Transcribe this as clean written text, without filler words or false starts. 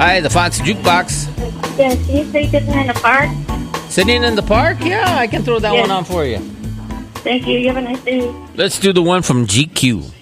Hi, the Foxy Jukebox. Yes, can you say Sitting in the Park? Sitting in the Park? Yeah, I can throw that one on for you. Thank you. You have a nice day. Let's do the one from GQ.